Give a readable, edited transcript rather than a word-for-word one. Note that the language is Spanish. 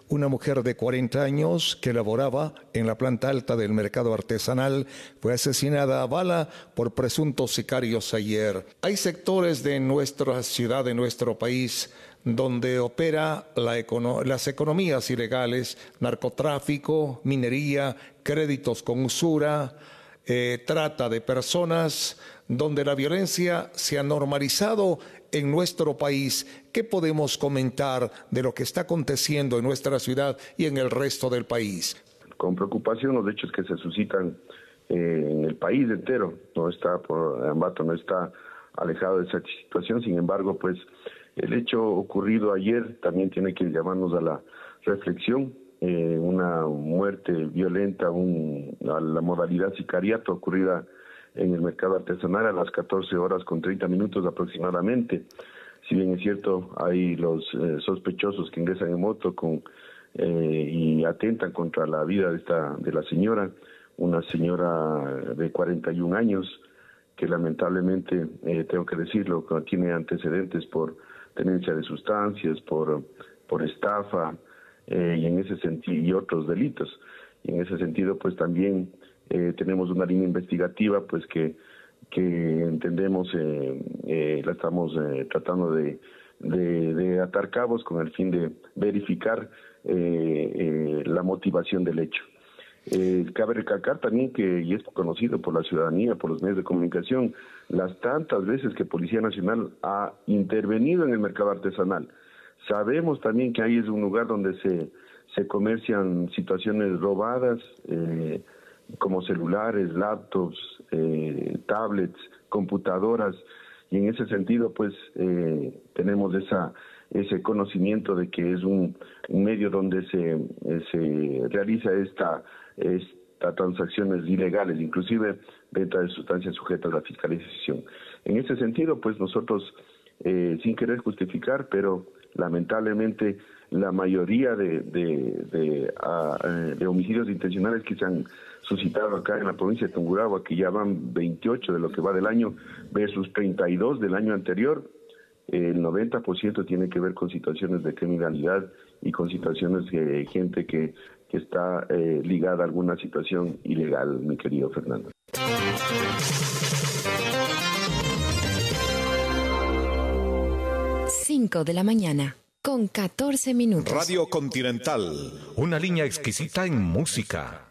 Una mujer de 40 años que laboraba en la planta alta del mercado artesanal fue asesinada a bala por presuntos sicarios ayer. Hay sectores de nuestra ciudad, de nuestro país, donde opera las economías ilegales, narcotráfico, minería, créditos con usura, trata de personas, donde la violencia se ha normalizado en nuestro país. ¿Qué podemos comentar de lo que está aconteciendo en nuestra ciudad y en el resto del país? Con preocupación los hechos que se suscitan en el país entero. Ambato no está alejado de esa situación, sin embargo, pues el hecho ocurrido ayer también tiene que llamarnos a la reflexión. Una muerte violenta, a la modalidad sicariato ocurrida en el mercado artesanal a las 14 horas con 30 minutos aproximadamente. Si bien es cierto, hay los sospechosos que ingresan en moto y atentan contra la vida de la señora, una señora de 41 años, que lamentablemente, tengo que decirlo, tiene antecedentes por tenencia de sustancias, por estafa, y en ese sentido, y otros delitos. Y en ese sentido, pues también tenemos una línea investigativa, pues que entendemos, la estamos tratando de atar cabos con el fin de verificar la motivación del hecho. Cabe recalcar también que, y es conocido por la ciudadanía, por los medios de comunicación, las tantas veces que Policía Nacional ha intervenido en el mercado artesanal. Sabemos también que ahí es un lugar donde se comercian situaciones robadas, como celulares, laptops, tablets, computadoras, y en ese sentido pues tenemos ese conocimiento de que es un medio donde se realiza estas transacciones ilegales, inclusive venta de sustancias sujetas a la fiscalización. En ese sentido, pues nosotros, sin querer justificar, pero lamentablemente la mayoría de homicidios intencionales que se han suscitado acá en la provincia de Tungurahua, que ya van 28 de lo que va del año versus 32 del año anterior, el 90% tiene que ver con situaciones de criminalidad y con situaciones de gente que está ligada a alguna situación ilegal, mi querido Fernando. 5 de la mañana, con 14 minutos. Radio Continental, una línea exquisita en música.